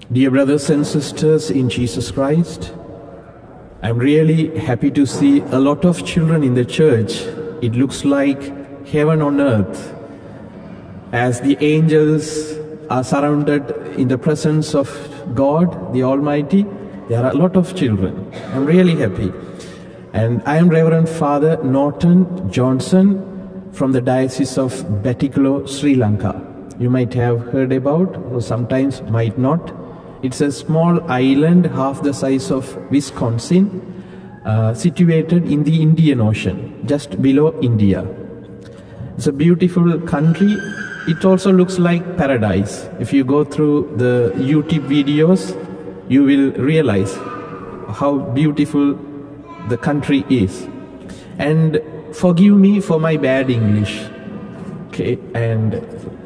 Dear brothers and sisters in Jesus Christ, I'm really happy to see a lot of children in the church. It looks like heaven on earth as the angels are surrounded in the presence of God, the Almighty. There are a lot of children. I'm really happy. And I am Reverend Father Norton Johnson from the Diocese of Batticaloa, Sri Lanka. You might have heard about, or sometimes might not. It's a small island half the size of Wisconsin, situated in the Indian Ocean, just below India. It's a beautiful country. It also looks like paradise. If you go through the YouTube videos, you will realize how beautiful the country is. And forgive me for my bad English. Okay, and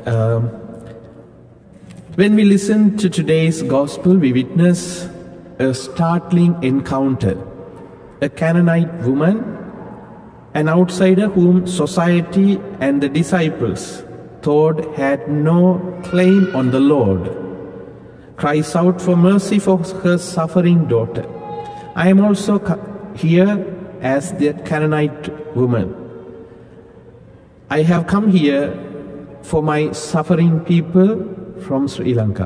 when we listen to today's gospel, we witness a startling encounter. A Canaanite woman, an outsider whom society and the disciples thought had no claim on the Lord, cries out for mercy for her suffering daughter. I am also here as the Canaanite woman. I have come here for my suffering people from Sri Lanka.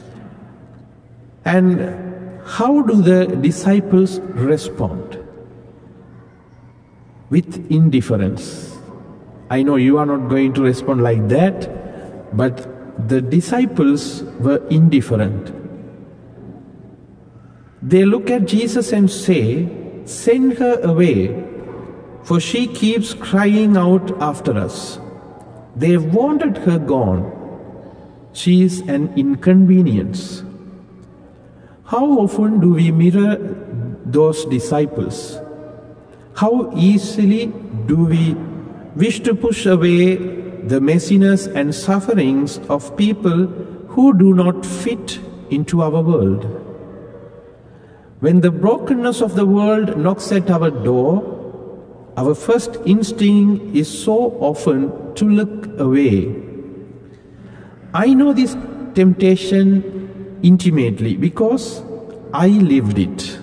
And how do the disciples respond? With indifference. I know you are not going to respond like that, but the disciples were indifferent. They look at Jesus and say, "Send her away, for she keeps crying out after us." They wanted her gone. She is an inconvenience. How often do we mirror those disciples? How easily do we wish to push away the messiness and sufferings of people who do not fit into our world? When the brokenness of the world knocks at our door, our first instinct is so often to look away. I know this temptation intimately because I lived it.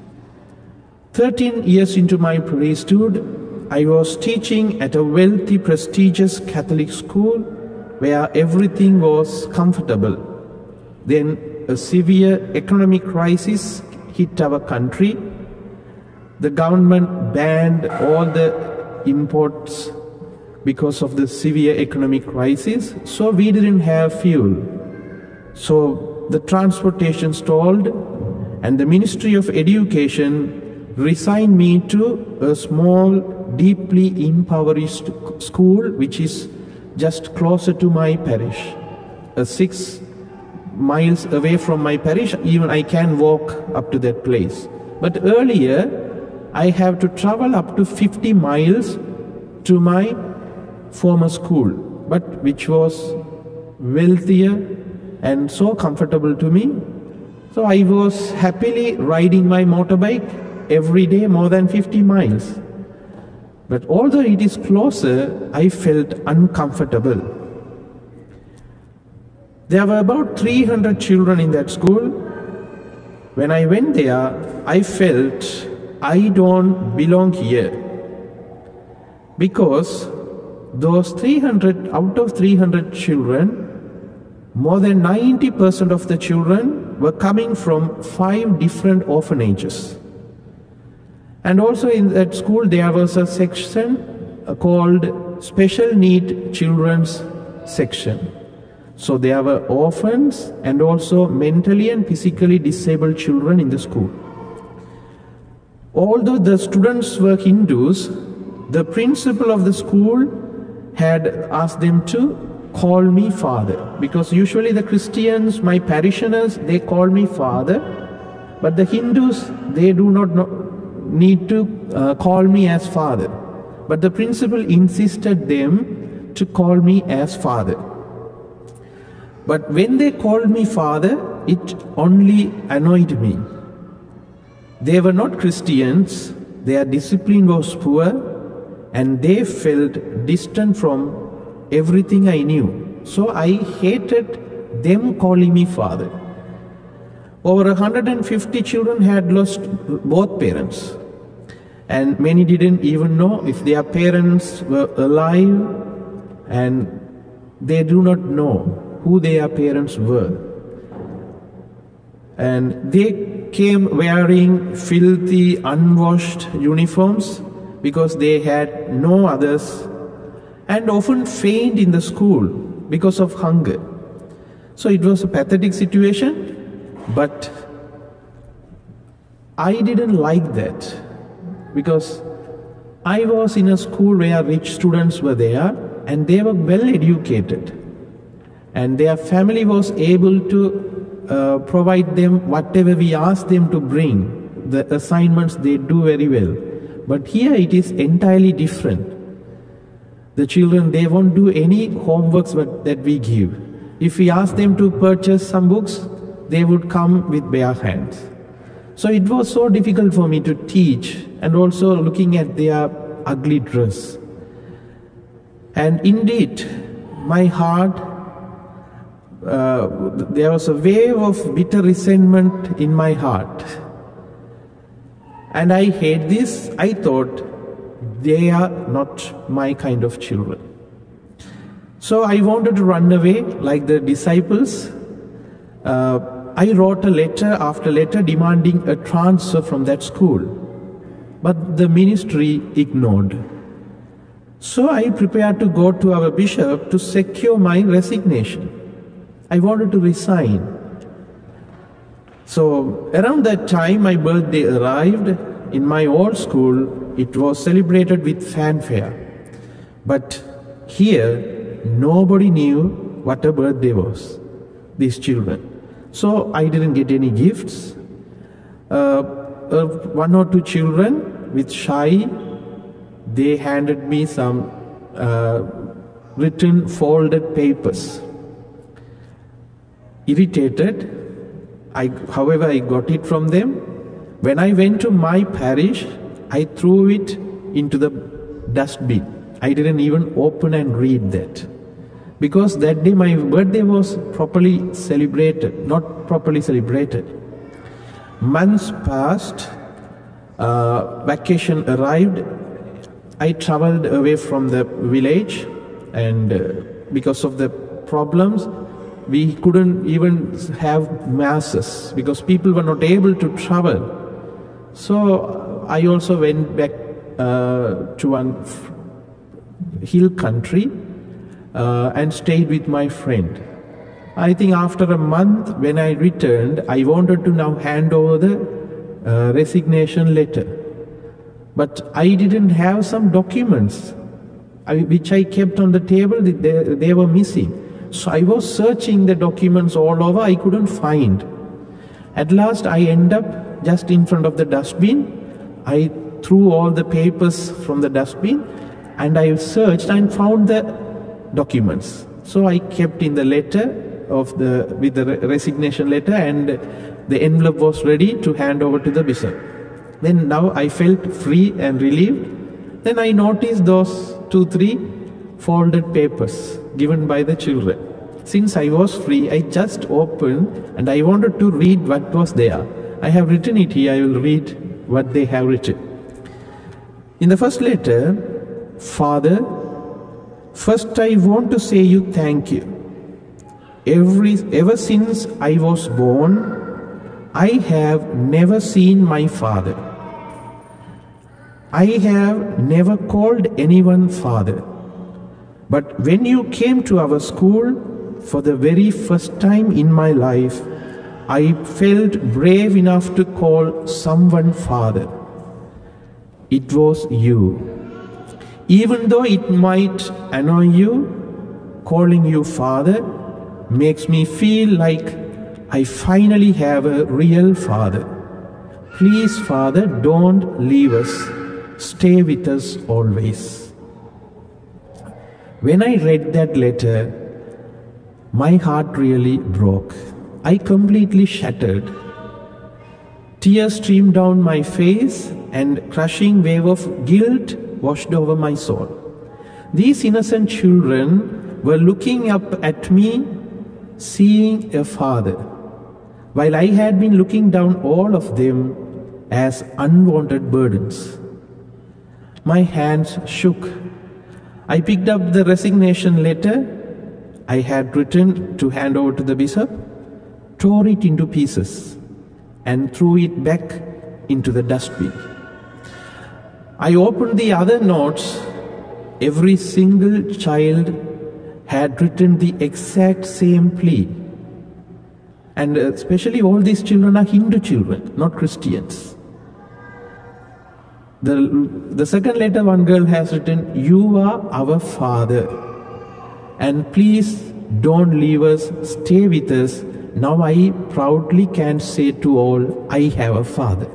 13 years into my priesthood, I was teaching at a wealthy, prestigious Catholic school where everything was comfortable. Then a severe economic crisis hit our country. The government banned all the imports because of the severe economic crisis, so we didn't have fuel. So the transportation stalled, and the Ministry of Education resigned me to a small, deeply impoverished school which is just closer to my parish, 6 miles away from my parish. Even I can walk up to that place. But earlier, I have to travel up to 50 miles to my former school, but which was wealthier and so comfortable to me. So I was happily riding my motorbike every day more than 50 miles. But although it is closer, I felt uncomfortable. There were about 300 children in that school. When I went there, I felt I don't belong here, because those 300, out of 300 children, more than 90% of the children were coming from 5 different orphanages. And also in that school there was a section called Special Need Children's Section. So there were orphans and also mentally and physically disabled children in the school. Although the students were Hindus, the principal of the school had asked them to call me father, because usually the Christians, my parishioners, they call me father, but the Hindus, they do not need to call me as father. But the principal insisted them to call me as father. But when they called me father, it only annoyed me. They were not Christians, their discipline was poor, and they felt distant from everything I knew. So I hated them calling me father. Over 150 children had lost both parents. And many didn't even know if their parents were alive, and they do not know who their parents were. And they came wearing filthy, unwashed uniforms because they had no others, and often faint in the school because of hunger. So it was a pathetic situation, but I didn't like that, because I was in a school where rich students were there and they were well educated, and their family was able to provide them whatever we asked them to bring. The assignments they do very well. But here it is entirely different. The children, they won't do any homeworks that we give. If we ask them to purchase some books, they would come with bare hands. So it was so difficult for me to teach, and also looking at their ugly dress. And indeed, my heart, there was a wave of bitter resentment in my heart. And I hate this. I thought they are not my kind of children. So I wanted to run away like the disciples. I wrote a letter after letter demanding a transfer from that school. But the ministry ignored. So I prepared to go to our bishop to secure my resignation. I wanted to resign. So around that time my birthday arrived. In my old school, it was celebrated with fanfare. But here, nobody knew what a birthday was, these children. So I didn't get any gifts. One or two children with shy, they handed me some written folded papers. Irritated, however, I got it from them. When I went to my parish, I threw it into the dustbin. I didn't even open and read that. Because that day my birthday was not properly celebrated. Months passed, vacation arrived. I traveled away from the village, and because of the problems, we couldn't even have masses because people were not able to travel. So I also went back to one hill country and stayed with my friend. I think after a month when I returned, I wanted to now hand over the resignation letter. But I didn't have some documents which I kept on the table. They were missing. So I was searching the documents all over. I couldn't find. At last I end up just in front of the dustbin. I threw all the papers from the dustbin and I searched and found the documents. So I kept in the letter with the resignation letter, and the envelope was ready to hand over to the bishop. Then now I felt free and relieved. Then I noticed those 2-3 folded papers given by the children. Since I was free, I just opened and I wanted to read what was there. I have written it here. I will read what they have written. In the first letter, Father, first I want to say you thank you. Ever since I was born, I have never seen my father. I have never called anyone father. But when you came to our school, for the very first time in my life, I felt brave enough to call someone father. It was you. Even though it might annoy you, calling you father makes me feel like I finally have a real father. Please, Father, don't leave us. Stay with us always. When I read that letter, my heart really broke. I completely shattered. Tears streamed down my face and a crushing wave of guilt washed over my soul. These innocent children were looking up at me, seeing a father. while I had been looking down all of them as unwanted burdens. My hands shook. I picked up the resignation letter I had written to hand over to the bishop, tore it into pieces, and threw it back into the dustbin. I opened the other notes. Every single child had written the exact same plea. And especially all these children are Hindu children, not Christians. The second letter, one girl has written, "You are our father, and please don't leave us, stay with us. Now I proudly can say to all, I have a father."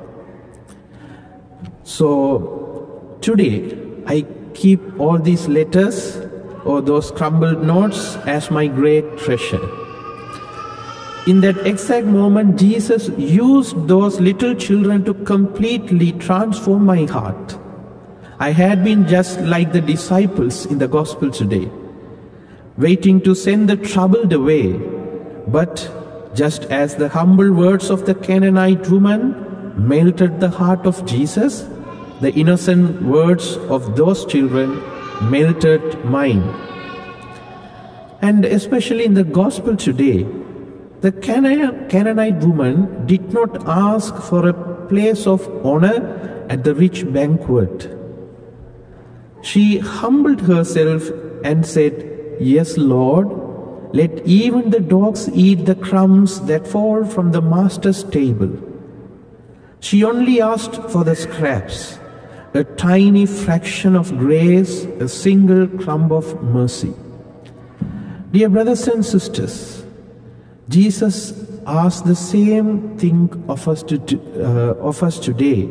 So today I keep all these letters or those crumbled notes as my great treasure. In that exact moment, Jesus used those little children to completely transform my heart. I had been just like the disciples in the gospel today, waiting to send the troubled away. But just as the humble words of the Canaanite woman melted the heart of Jesus, the innocent words of those children melted mine. And especially in the gospel today, the Canaanite woman did not ask for a place of honor at the rich banquet. She humbled herself and said, "Yes, Lord, let even the dogs eat the crumbs that fall from the master's table." She only asked for the scraps, a tiny fraction of grace, a single crumb of mercy. Dear brothers and sisters, Jesus asks the same thing of us today.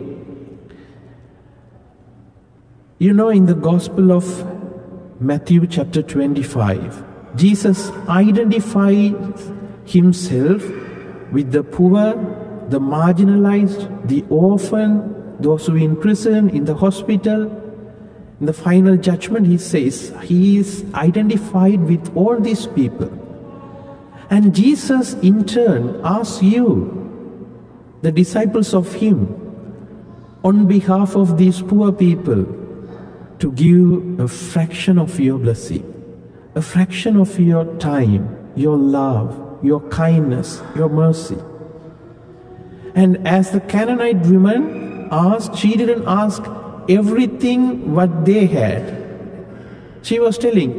You know, in the Gospel of Matthew chapter 25, Jesus identifies himself with the poor, the marginalized, the orphan, those who are in prison, in the hospital. In the final judgment, he says he is identified with all these people. And Jesus in turn asks you, the disciples of him, on behalf of these poor people, to give a fraction of your blessing, a fraction of your time, your love, your kindness, your mercy. And as the Canaanite woman asked, she didn't ask everything what they had. She was telling,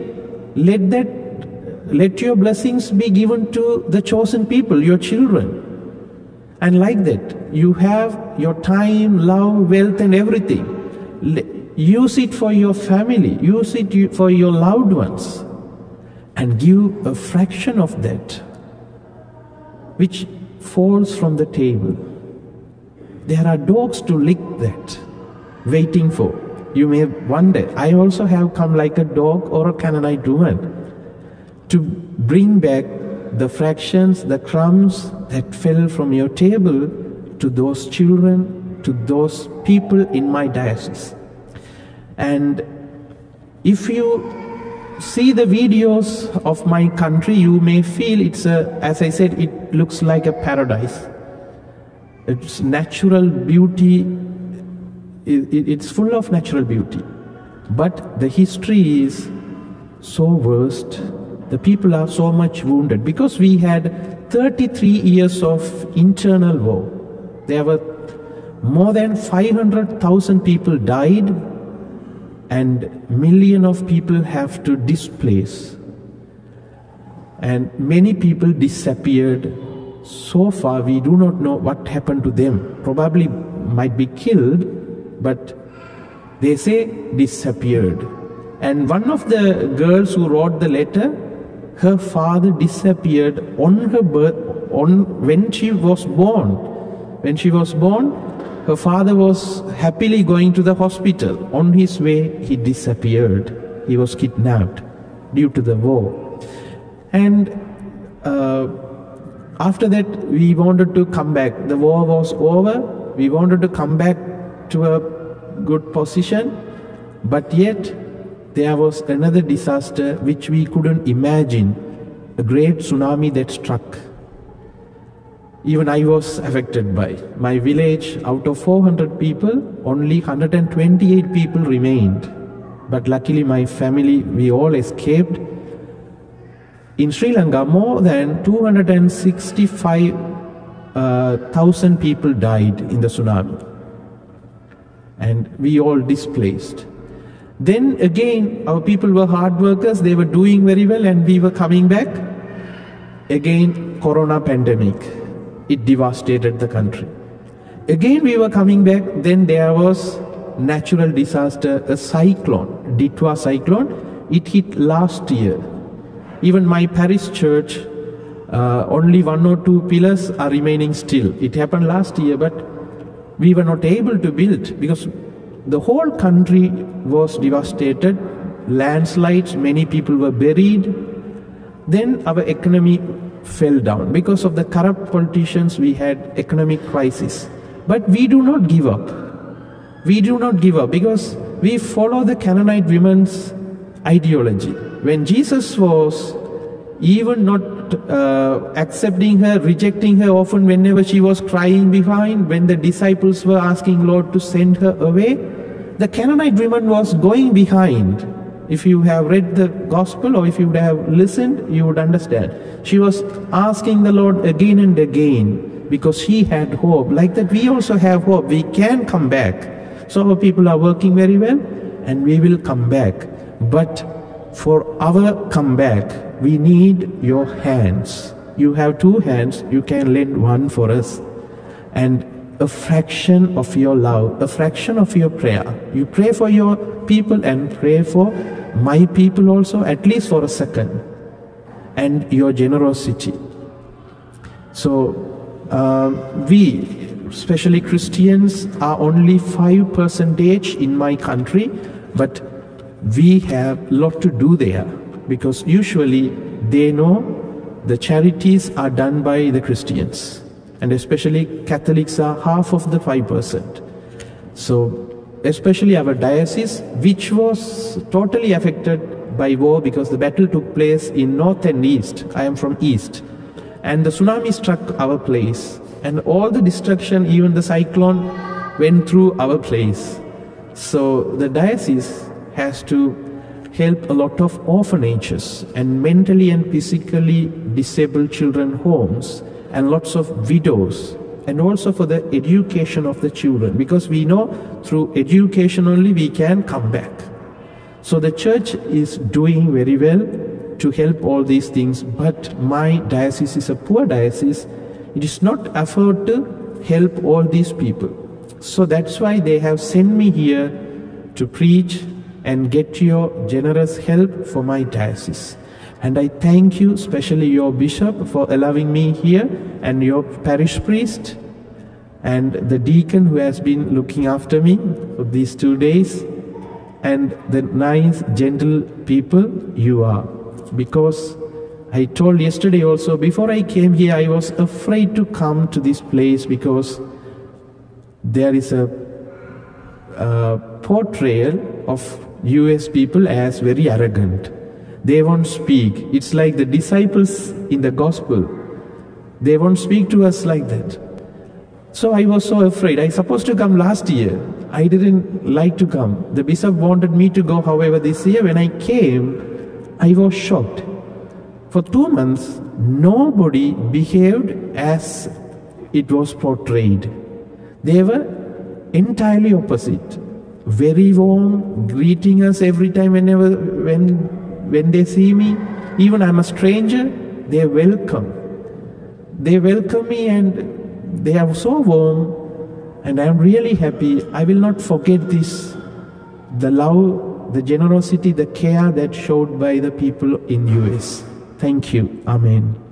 let your blessings be given to the chosen people, your children. And like that, you have your time, love, wealth and everything. Use it for your family, use it for your loved ones, and give a fraction of that which falls from the table. There are dogs to lick that, waiting for. You may wonder, I also have come like a dog or a Canaanite woman to bring back the fractions, the crumbs that fell from your table to those children, to those people in my diocese. And if you see the videos of my country, you may feel as I said, it looks like a paradise. It's natural beauty, it's full of natural beauty. But the history is so worst. The people are so much wounded because we had 33 years of internal war. There were more than 500,000 people died, and millions of people have to displace. And many people disappeared. So far, we do not know what happened to them. Probably might be killed, but they say disappeared. And one of the girls who wrote the letter, her father disappeared when she was born. When she was born, her father was happily going to the hospital. On his way, he disappeared. He was kidnapped due to the war. And after that, we wanted to come back. The war was over. We wanted to come back to a good position. But yet, there was another disaster which we couldn't imagine, a great tsunami that struck. Even I was affected by. My village, out of 400 people, only 128 people remained. But luckily my family, we all escaped. In Sri Lanka, more than 265,000 people died in the tsunami. And we all displaced. Then again, our people were hard workers, they were doing very well, and we were coming back. Again, Corona pandemic, it devastated the country. Again we were coming back, then there was natural disaster, a cyclone, Ditwa cyclone, it hit last year. Even my parish church, only 1 or 2 pillars are remaining still. It happened last year, but we were not able to build because the whole country was devastated, landslides, many people were buried. Then our economy fell down. Because of the corrupt politicians, we had economic crisis. But we do not give up. We do not give up because we follow the Canaanite women's ideology. When Jesus was even not accepting her, rejecting her often whenever she was crying behind, when the disciples were asking Lord to send her away, the Canaanite woman was going behind. If you have read the gospel or if you would have listened, you would understand. She was asking the Lord again and again because she had hope. Like that we also have hope. We can come back. So our people are working very well and we will come back. But for our comeback, we need your hands. You have 2 hands, you can lend one for us. And a fraction of your love, a fraction of your prayer. You pray for your people and pray for my people also, at least for a second. And your generosity. So we, especially Christians, are only 5% in my country, but we have a lot to do there because usually they know the charities are done by the Christians, and especially Catholics are half of the 5%. So especially our diocese, which was totally affected by war because the battle took place in north and east. I am from east, and the tsunami struck our place, and all the destruction, even the cyclone, went through our place. So the diocese has to help a lot of orphanages and mentally and physically disabled children homes and lots of widows, and also for the education of the children, because we know through education only we can come back. So the church is doing very well to help all these things, but my diocese is a poor diocese. It is not afford to help all these people. So that's why they have sent me here to preach and get your generous help for my diocese. And I thank you, especially your bishop, for allowing me here, and your parish priest, and the deacon who has been looking after me for these 2 days, and the nice, gentle people you are. Because I told yesterday also, before I came here, I was afraid to come to this place because there is a portrayal of US people as very arrogant. They won't speak. It's like the disciples in the gospel. They won't speak to us like that. So I was so afraid. I was supposed to come last year. I didn't like to come. The bishop wanted me to go, however, this year when I came, I was shocked. For 2 months, nobody behaved as it was portrayed. They were entirely opposite. Very warm, greeting us every time when they see me. Even I'm a stranger, they welcome. They welcome me and they are so warm, and I'm really happy. I will not forget this. The love, the generosity, the care that showed by the people in US. Thank you. Amen.